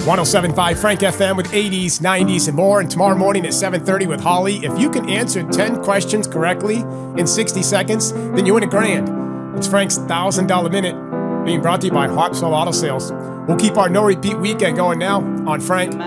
1075 Frank FM with 80s, 90s, and more. And tomorrow morning at 7:30 with Holly. If you can answer 10 questions correctly in 60 seconds, then you win $1,000. It's Frank's $1,000 minute, being brought to you by Harpswell Auto Sales. We'll keep our no-repeat weekend going now on Frank